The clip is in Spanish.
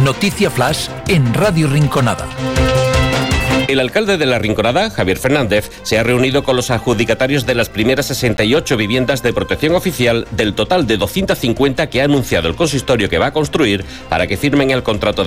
Noticia Flash en Radio Rinconada. El alcalde de La Rinconada, Javier Fernández, se ha reunido con los adjudicatarios de las primeras 68 viviendas de protección oficial del total de 250 que ha anunciado el consistorio que va a construir para que firmen el contrato